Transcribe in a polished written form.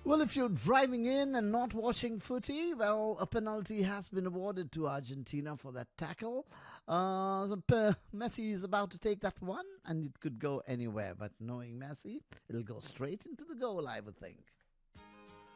Well, if you're driving in and not watching footy, well, a penalty has been awarded to Argentina for that tackle. Messi is about to take that one, and it could go anywhere. But knowing Messi, it'll go straight into the goal, I would think.